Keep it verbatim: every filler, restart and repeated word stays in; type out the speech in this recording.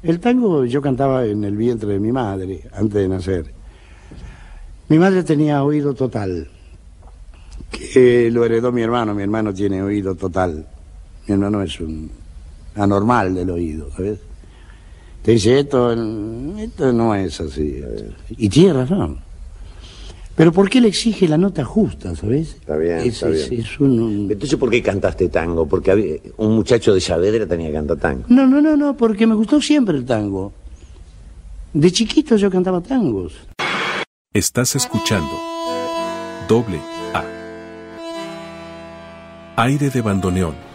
El tango yo cantaba en el vientre de mi madre, antes de nacer. Mi madre tenía oído total, que lo heredó mi hermano. Mi hermano tiene oído total. Mi hermano es un anormal del oído, ¿sabes? Te dice, esto, esto no es así. Y tiene razón. Pero ¿por qué le exige la nota justa, sabes? Está bien, es, está es, bien. Es un, un... Entonces, ¿por qué cantaste tango? Porque había, un muchacho de Saavedra tenía que cantar tango. No, no, no, no, porque me gustó siempre el tango. De chiquito yo cantaba tangos. Estás escuchando Doble A. Aire de bandoneón.